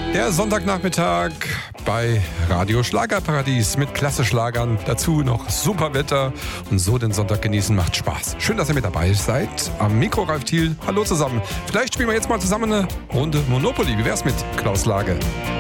Der Sonntagnachmittag bei Radio Schlagerparadies mit Klasse-Schlagern. Dazu noch super Wetter und so den Sonntag genießen macht Spaß. Schön, dass ihr mit dabei seid. Am Mikro Ralf Thiel. Hallo zusammen. Vielleicht spielen wir jetzt mal zusammen eine Runde Monopoly. Wie wär's mit Klaus Lage?